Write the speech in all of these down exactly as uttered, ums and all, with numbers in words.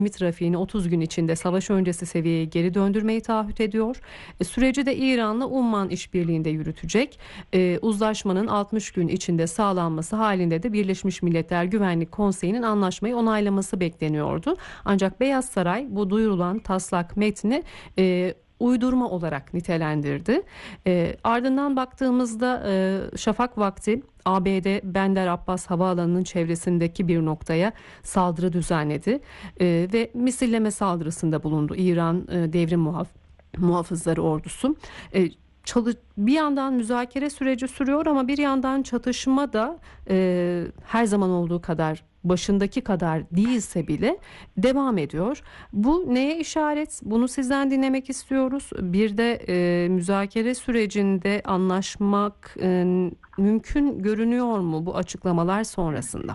trafiğini otuz gün içinde savaş öncesi seviyeye geri döndürmeyi taahhüt ediyor. E, süreci de İran'la Umman işbirliğinde yürütecek. E, uzlaşmanın altmış gün içinde sağlanması halinde de Birleşmiş Milletler Güvenlik Konseyi'nin anlaşmayı onaylaması bekleniyordu. Ancak Beyaz Saray bu duyurulan taslak metni e, uydurma olarak nitelendirdi. E, ardından baktığımızda e, şafak vakti A B D Bender Abbas Havaalanı'nın çevresindeki bir noktaya saldırı düzenledi e, ve misilleme saldırısında bulundu İran e, Devrim Muhaf Muhafızları Ordusu. E, çalı bir yandan müzakere süreci sürüyor ama bir yandan çatışma da e, her zaman olduğu kadar, başındaki kadar değilse bile devam ediyor. Bu neye işaret? Bunu sizden dinlemek istiyoruz. Bir de e, müzakere sürecinde anlaşmak e, mümkün görünüyor mu bu açıklamalar sonrasında?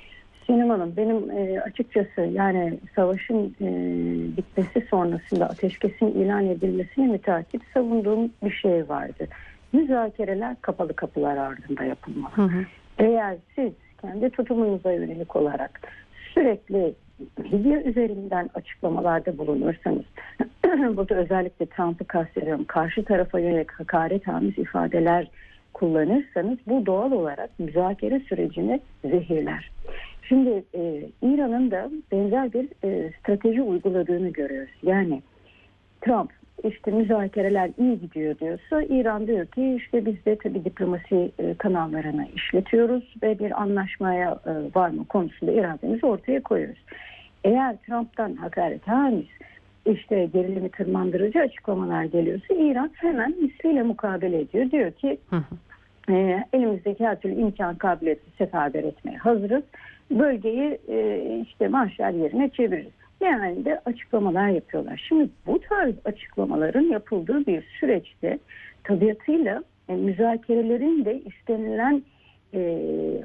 Sinem Hanım, benim e, açıkçası yani savaşın e, bitmesi sonrasında ateşkesin ilan edilmesine müteakip savunduğum bir şey vardı. Müzakereler kapalı kapılar ardında yapılmalı. Hı hı. Eğer siz kendi tutumunuza yönelik olarak sürekli medya üzerinden açıklamalarda bulunursanız, burada özellikle Trump'ı kastediyorum, karşı tarafa yönelik hakaretamiz ifadeler kullanırsanız bu doğal olarak müzakere sürecini zehirler. Şimdi e, İran'ın da benzer bir e, strateji uyguladığını görüyoruz. Yani Trump işte müzakereler iyi gidiyor diyorsa İran diyor ki işte biz de tabii diplomasi e, kanallarını işletiyoruz ve bir anlaşmaya e, varma konusunda irademizi ortaya koyuyoruz. Eğer Trump'tan hakaretamiz işte gerilimi tırmandırıcı açıklamalar geliyorsa İran hemen misliyle mukabele ediyor. Diyor ki hı hı. E, elimizdeki her türlü imkan kabiliyeti seferber etmeye hazırız. Bölgeyi e, işte mahşer yerine çeviririz. Yani de açıklamalar yapıyorlar. Şimdi bu tarz açıklamaların yapıldığı bir süreçte tabiatıyla e, müzakerelerin de istenilen e,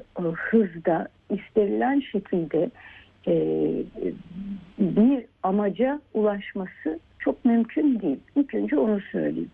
hızda, istenilen şekilde e, bir amaca ulaşması çok mümkün değil. İlk önce onu söyleyeyim.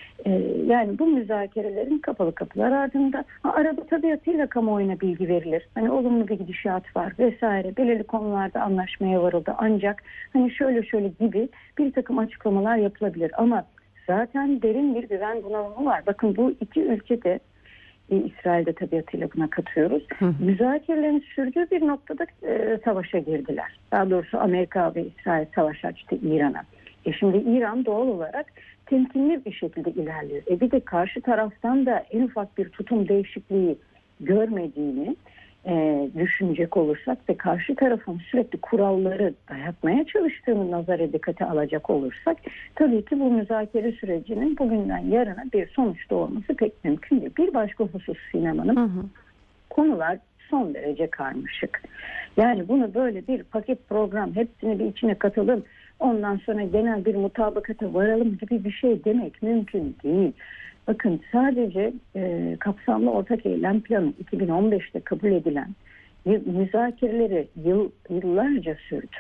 Yani bu müzakerelerin kapalı kapılar ardında ha, arada tabiatıyla kamuoyuna bilgi verilir. Hani olumlu bir gidişat var vesaire. Belirli konularda anlaşmaya varıldı. Ancak hani şöyle şöyle gibi bir takım açıklamalar yapılabilir. Ama zaten derin bir güven bunalımı var. Bakın bu iki ülkede e, İsrail'de tabiatıyla buna katıyoruz. Hı. Müzakerelerin sürdüğü bir noktada e, savaşa girdiler. Daha doğrusu Amerika ve İsrail savaş açtı İran'a. E şimdi İran doğal olarak temkinli bir şekilde ilerliyor. E bir de karşı taraftan da en ufak bir tutum değişikliği görmediğini e, düşünecek olursak ve karşı tarafın sürekli kuralları dayatmaya çalıştığını nazara dikkate alacak olursak tabii ki bu müzakere sürecinin bugünden yarına bir sonuç doğurması pek mümkün değil. Bir başka husus Sinem Hanım, hı hı. konular son derece karmaşık. Yani bunu böyle bir paket program hepsini bir içine katalım, ondan sonra genel bir mutabakata varalım gibi bir şey demek mümkün değil. Bakın sadece e, kapsamlı ortak eylem planı iki bin on beşte kabul edilen müzakereleri yıl, yıllarca sürdü.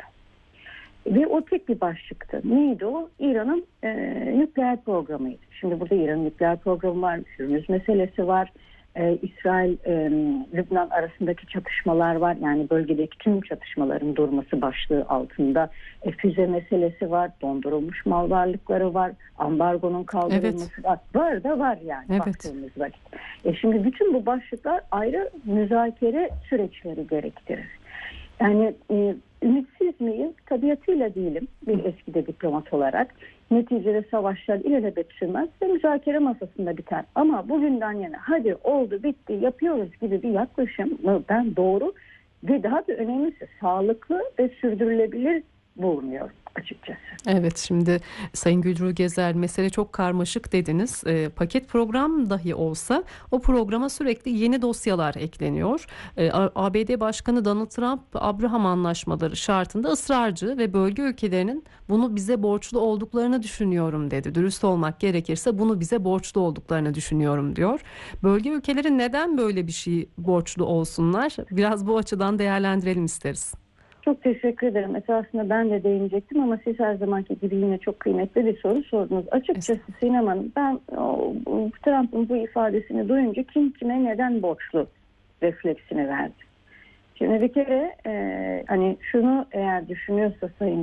Ve o tek bir başlıktı. Neydi o? İran'ın e, nükleer programıydı. Şimdi burada İran'ın nükleer programı var, Hürmüz meselesi var. Ee, İsrail, e, Lübnan arasındaki çatışmalar var. Yani bölgedeki tüm çatışmaların durması başlığı altında e, füze meselesi var. Dondurulmuş mal varlıkları var. Ambargonun kaldırılması evet. var. Var da var yani evet. baktığımız vakit. E, şimdi bütün bu başlıklar ayrı müzakere süreçleri gerektirir. Yani e, ümitsiz miyim? Tabiatıyla değilim bir eskide diplomat olarak. Neticede savaşlar ilelebet sürmez ve müzakere masasında biter. Ama bugünden yana hadi oldu bitti yapıyoruz gibi bir yaklaşımı ben doğru ve daha da önemlisi sağlıklı ve sürdürülebilir bulmuyorum açıkçası. Evet, şimdi Sayın Gülru Gezer mesele çok karmaşık dediniz. E, paket program dahi olsa o programa sürekli yeni dosyalar ekleniyor. E, A B D Başkanı Donald Trump Abraham Anlaşmaları şartında ısrarcı ve bölge ülkelerinin bunu bize borçlu olduklarını düşünüyorum dedi. Dürüst olmak gerekirse bunu bize borçlu olduklarını düşünüyorum diyor. Bölge ülkeleri neden böyle bir şey borçlu olsunlar? Biraz bu açıdan değerlendirelim isteriz. Çok teşekkür ederim. Esasında ben de değinecektim ama siz her zamanki gibi yine çok kıymetli bir soru sordunuz. Açıkçası Sinem Hanım, ben o, Trump'ın bu ifadesini duyunca kim kime neden borçlu refleksini verdi. Şimdi bir kere e, hani şunu eğer düşünüyorsa Sayın